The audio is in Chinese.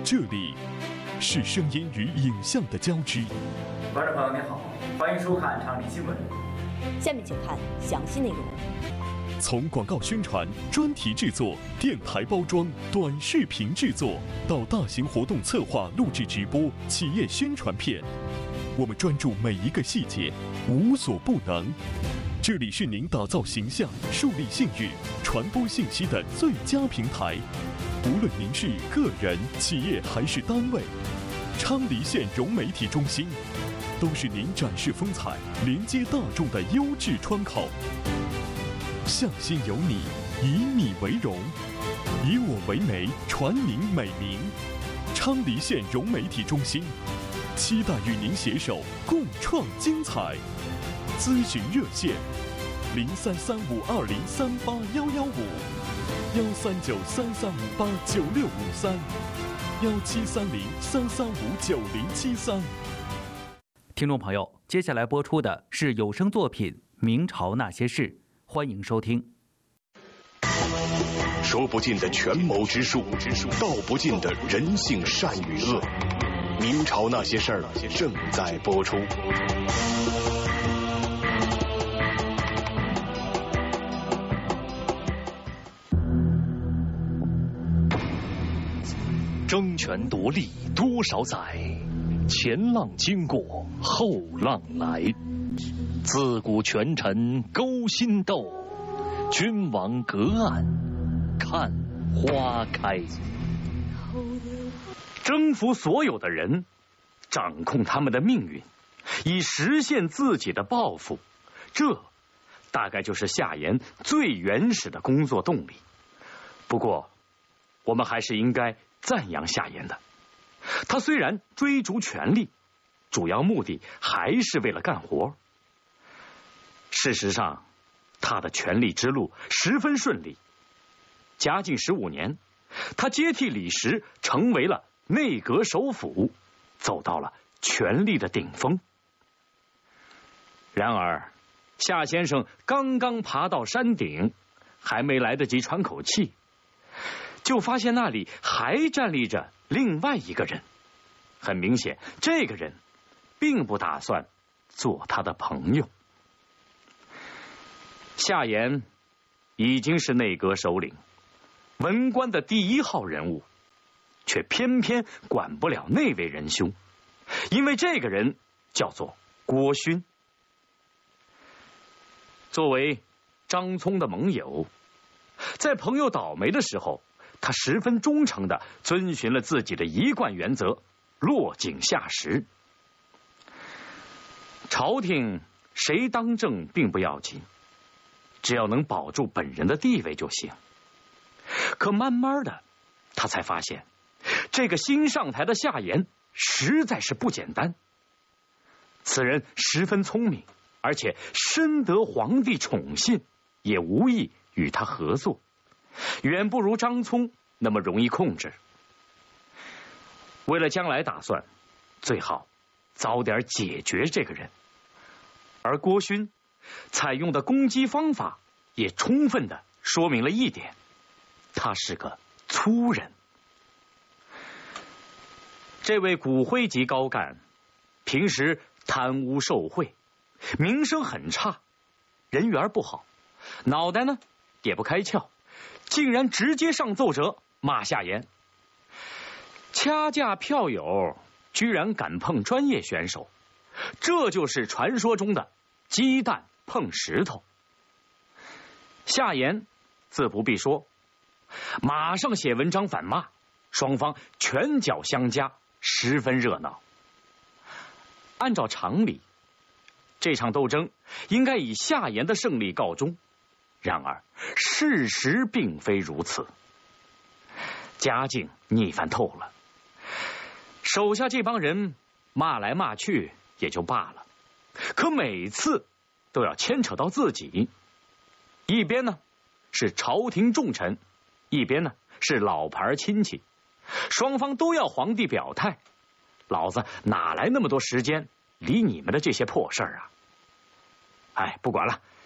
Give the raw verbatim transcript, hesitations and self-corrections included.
这里是声音与影像的交织。 观众朋友您好，欢迎收看长立新闻。 下面请看详细内容。 从广告宣传、专题制作、电台包装、短视频制作，到大型活动策划、录制直播、企业宣传片，我们专注每一个细节，无所不能。这里是您打造形象、树立信誉、传播信息的最佳平台。无论您是个人、企业还是单位，昌黎县融媒体中心都是您展示风采、连接大众的优质窗口。向心有你，以你为荣，以我为媒，传您美名。昌黎县融媒体中心期待与您携手共创精彩。咨询热线：零三三五二零三八幺幺五，幺三九三三五八九六五三，幺七三零三三五九零七三。 听众朋友，接下来播出的是有声作品《明朝那些事》，欢迎收听。 说不尽的权谋之术，道不尽的人性善与恶。明朝那些事儿正在播出。争权夺利多少载，前浪经过后浪来。自古权臣勾心斗，君王隔岸看花开。征服所有的人，掌控他们的命运，以实现自己的抱负，这大概就是夏言最原始的工作动力。不过我们还是应该赞扬夏言的，他虽然追逐权力，主要目的还是为了干活。事实上，他的权力之路十分顺利。嘉靖十五年，他接替李时，成为了内阁首辅，走到了权力的顶峰。然而，夏先生刚刚爬到山顶，还没来得及喘口气，就发现那里还站立着另外一个人。很明显，这个人并不打算做他的朋友。夏言已经是内阁首领，文官的第一号人物，却偏偏管不了那位仁兄，因为这个人叫做郭勋。作为张聪的盟友，在朋友倒霉的时候，他十分忠诚地遵循了自己的一贯原则，落井下石。朝廷谁当政并不要紧，只要能保住本人的地位就行。可慢慢的，他才发现，这个新上台的夏言实在是不简单。此人十分聪明，而且深得皇帝宠信，也无意与他合作，远不如张聪那么容易控制。为了将来打算，最好早点解决这个人。而郭勋采用的攻击方法也充分的说明了一点，他是个粗人。这位骨灰级高干平时贪污受贿，名声很差，人缘不好，脑袋呢也不开窍，竟然直接上奏折骂夏言。掐架票友居然敢碰专业选手，这就是传说中的鸡蛋碰石头。夏言自不必说，马上写文章反骂，双方拳脚相加，十分热闹。按照常理，这场斗争应该以夏言的胜利告终，然而事实并非如此。嘉靖逆反透了，手下这帮人骂来骂去也就罢了，可每次都要牵扯到自己。一边呢是朝廷重臣，一边呢是老牌亲戚，双方都要皇帝表态，老子哪来那么多时间理你们的这些破事儿啊？哎，不管了，